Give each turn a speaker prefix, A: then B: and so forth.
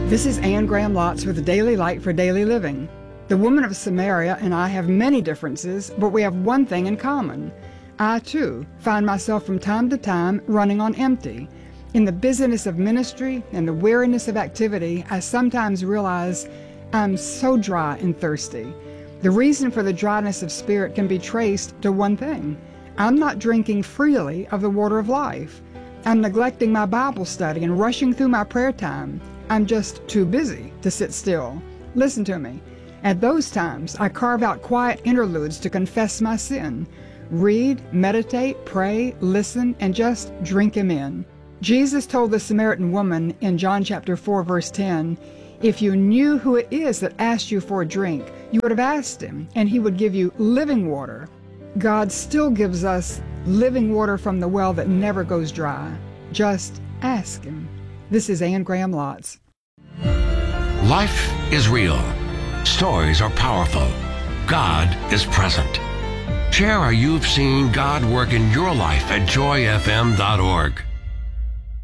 A: This is Anne Graham Lotz with Daily Light for Daily Living. The woman of Samaria and I have many differences, but we have one thing in common. I, too, find myself from time to time running on empty. In the busyness of ministry and the weariness of activity, I sometimes realize I'm so dry and thirsty. The reason for the dryness of spirit can be traced to one thing. I'm not drinking freely of the water of life. I'm neglecting my Bible study and rushing through my prayer time. I'm just too busy to sit still. Listen to me. At those times, I carve out quiet interludes to confess my sin. Read, meditate, pray, listen, and just drink Him in. Jesus told the Samaritan woman in John chapter 4, verse 10, "If you knew who it is that asked you for a drink, you would have asked Him, and He would give you living water." God still gives us living water from the well that never goes dry. Just ask Him. This is Anne Graham Lotz.
B: Life is real. Stories are powerful. God is present. Share how you've seen God work in your life at joyfm.org.